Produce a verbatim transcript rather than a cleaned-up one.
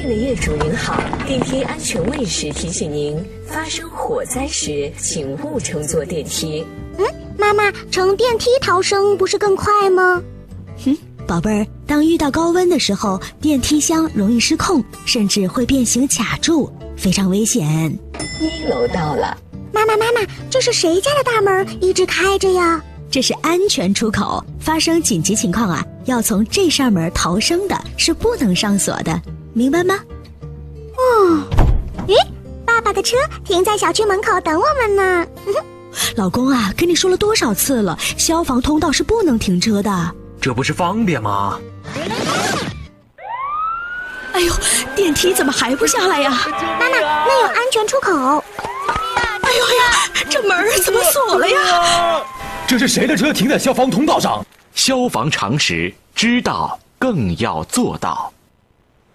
的业主您好，电梯安全卫士提醒您，发生火灾时请勿乘坐电梯。 嗯，妈妈，乘电梯逃生不是更快吗？ 哼，宝贝儿，当遇到高温的时候，电梯箱容易失控，甚至会变形卡住，非常危险。 一楼到了。 妈妈妈妈，这是谁家的大门一直开着呀？ 这是安全出口，发生紧急情况啊，要从这扇门逃生的，是不能上锁的，明白吗？ 哦，咦，爸爸的车停在小区门口等我们呢。 老公啊，跟你说了多少次了，消防通道是不能停车的。 这不是方便吗？ 哎呦，电梯怎么还不下来呀？ 妈妈，那有安全出口。 哎呦呀，这门怎么锁了呀？ 这是谁的车停在消防通道上？消防常识，知道更要做到。